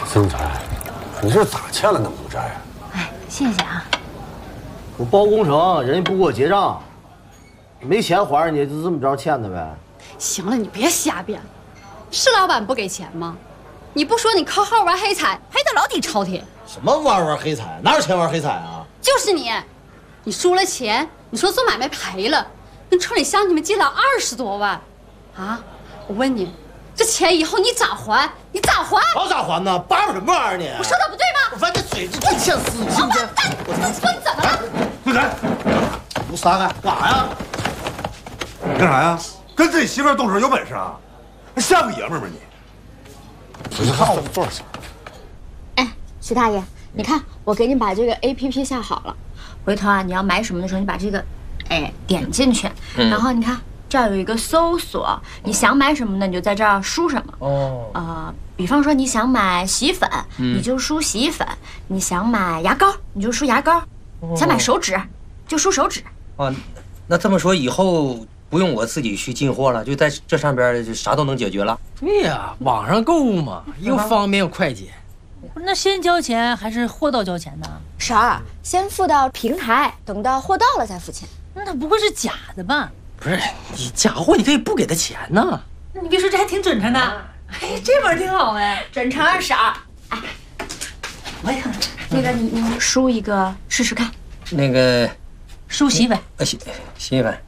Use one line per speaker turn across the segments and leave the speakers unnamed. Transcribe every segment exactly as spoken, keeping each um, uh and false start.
曾才，你这咋欠了那么多债啊？
哎，谢谢啊。
我包工程，人家不给我结账，没钱还人家，就这么着欠的呗。
行了，你别瞎编，是老板不给钱吗？你不说你靠号玩黑彩，还得老底朝天。
什么玩玩黑彩？哪有钱玩黑彩啊？
就是你，你输了钱，你说做买卖赔了，跟村里乡亲们借了二十多万，啊！我问你，这钱以后你咋还？你咋还？
我咋还呢？叭叭什么玩意儿你？
我说的不对吗？
我发现这嘴这最欠撕，你信不信？
我说你怎么了？
曾才，
你给我撒开，干啥呀？
你干啥呀？跟自己媳妇儿动手有本事啊？像个爷们儿吗你？你看我多少钱？
哎，徐大爷，你看我给你把这个 A P P 下好了，回头啊你要买什么的时候，你把这个，哎点进去，嗯、然后你看这儿有一个搜索，你想买什么呢，你就在这儿输什么。哦。呃，比方说你想买洗衣粉，嗯、你就输洗衣粉；你想买牙膏，你就输牙膏；哦、想买手纸，就输手纸。
啊，那这么说以后。不用我自己去进货了，就在这上边就啥都能解决了。
对呀，网上购物嘛，又方便又快捷。不是，那先交钱还是货到交钱呢？
婶儿，先付到平台，等到货到了再付钱。
那不会是假的吧？不是，你假货你可以不给他钱呢。你别说，这还挺准成的。哎，这本挺好哎，
准成啊，婶儿。哎，
我也看看。
那个你你输一个试试看。
那个，
输洗衣粉。
呃，洗洗衣粉。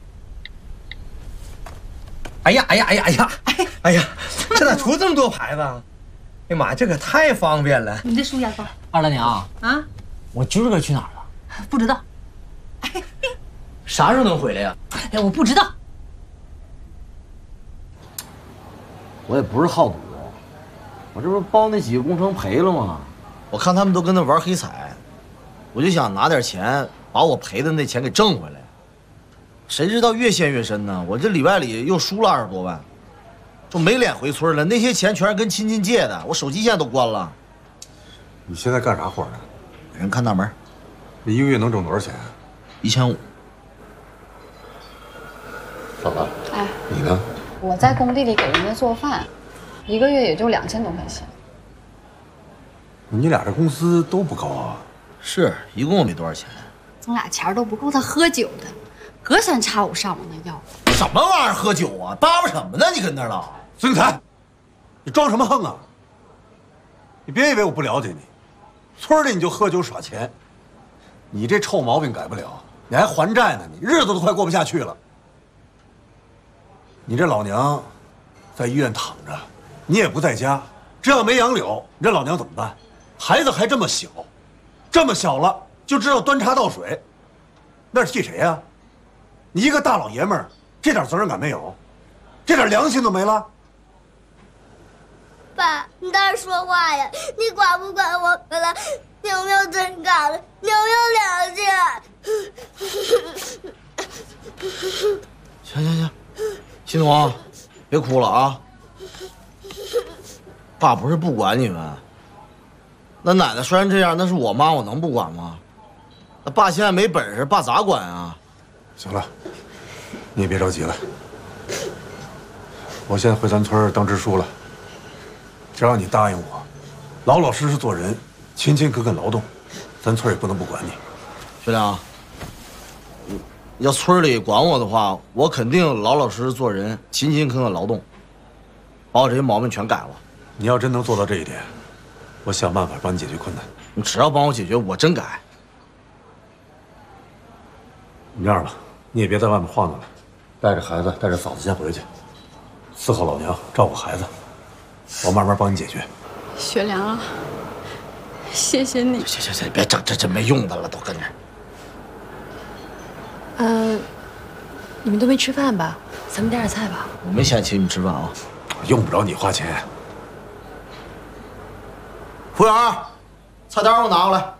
哎呀哎呀哎呀哎呀哎呀！这咋出这么多牌子啊？哎呀妈呀，这可太方便了！
你这输牙膏。
二大娘啊，我今儿个去哪儿了？
不知道。
啥时候能回来呀？
哎，我不知道。
我也不是好赌，我这不是包那几个工程赔了吗？我看他们都跟那玩黑彩，我就想拿点钱把我赔的那钱给挣回来。谁知道越陷越深呢？我这里外里又输了二十多万，就没脸回村了。那些钱全是跟亲戚借的，我手机现在都关了。
你现在干啥活呢？
给人看大门。
你一个月能挣多少钱？
一千五。
嫂子，
哎，
你呢？
我在工地里给人家做饭，一个月也就两千多块钱。
你俩这工资都不高啊？
是，一共没多少钱。
咱俩钱都不够他喝酒的。隔三差五上我那要，
什么玩意儿喝酒啊？叭叭什么呢？你跟那儿了？
孙才，你装什么横啊？你别以为我不了解你，村里你就喝酒耍钱，你这臭毛病改不了，你还还债呢，你日子都快过不下去了。你这老娘在医院躺着，你也不在家，这要没杨柳，你这老娘怎么办？孩子还这么小，这么小了就知道端茶倒水，那是替谁呀？你一个大老爷们儿，这点责任感没有，这点良心都没了。
爸，你倒是说话呀！你管不管我们了？你有没有真干了？你有没有良心？
行行行，新东，别哭了啊！爸不是不管你们，那奶奶虽然这样，那是我妈，我能不管吗？那爸现在没本事，爸咋管啊？
行了，你也别着急了。我现在回咱村当支书了，只要你答应我，老老实实做人，勤勤恳恳劳动，咱村也不能不管你。
学良，要村里管我的话，我肯定老老实实做人，勤勤恳恳劳动，把我这些毛病全改了。
你要真能做到这一点，我想办法帮你解决困难。
你只要帮我解决，我真改。
你这样吧，你也别在外面晃荡了，带着孩子，带着嫂子先回去，伺候老娘，照顾孩子，我慢慢帮你解决。
学良啊，谢谢你。
行行行，别整这真没用的了，都跟着。
呃，你们都没吃饭吧？咱们点点菜吧。
我没嫌弃你们吃饭啊，
用不着你花钱。
服务员，菜单给我拿过来。